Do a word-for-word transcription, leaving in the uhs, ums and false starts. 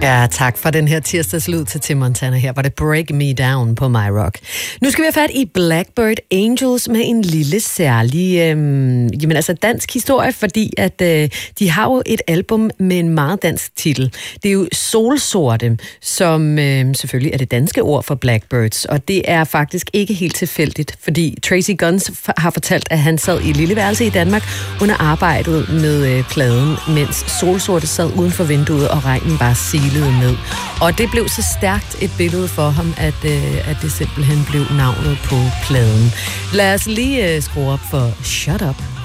Ja, tak for den her tirsdagslyd til Tim Montana. Her var det Break Me Down på My Rock. Nu skal vi have fat i Blackbird Angels med en lille særlig øhm, jamen altså dansk historie, fordi at øh, de har jo et album med en meget dansk titel. Det er jo Solsorte, som øh, selvfølgelig er det danske ord for Blackbirds, og det er faktisk ikke helt tilfældigt, fordi Tracy Guns har fortalt, at han sad i et lille værelse i Danmark under arbejdet med øh, pladen, mens Solsorte sad uden for vinduet, og regnen bare silede ned. Og det blev så stærkt et billede for ham, at, øh, at det simpelthen blev navnet på pladen. Lad os lige øh, skrue op for Shut Up.